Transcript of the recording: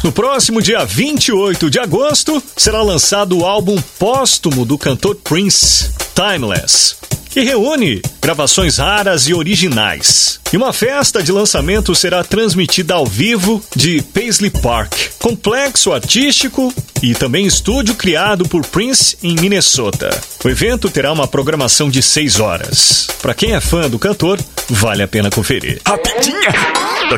No próximo dia 28 de agosto, será lançado o álbum póstumo do cantor Prince, Timeless, que reúne gravações raras e originais. E uma festa de lançamento será transmitida ao vivo de Paisley Park, complexo artístico e também estúdio criado por Prince em Minnesota. O evento terá uma programação de 6 horas. Para quem é fã do cantor, vale a pena conferir. Rapidinha!